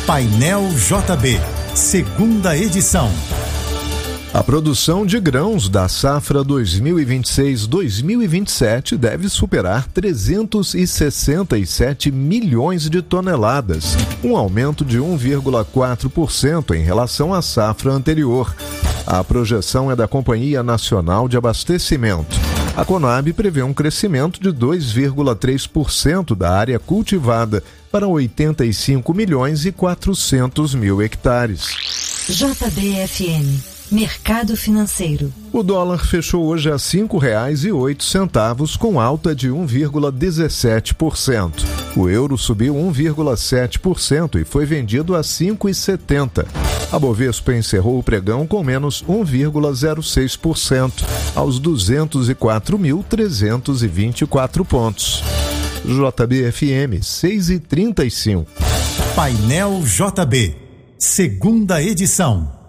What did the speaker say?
Painel JB, segunda edição. A produção de grãos da safra 2026-2027 deve superar 367 milhões de toneladas, um aumento de 1,4% em relação à safra anterior. A projeção é da Companhia Nacional de Abastecimento. A Conab prevê um crescimento de 2,3% da área cultivada para 85 milhões e 400 mil hectares. JBFM, Mercado Financeiro. O dólar fechou hoje a R$ 5,08, com alta de 1,17%. O euro subiu 1,7% e foi vendido a R$ 5,70. A Bovespa encerrou o pregão com menos 1,06%, aos 204.324 pontos. JBFM 6,35. Painel JB, segunda edição.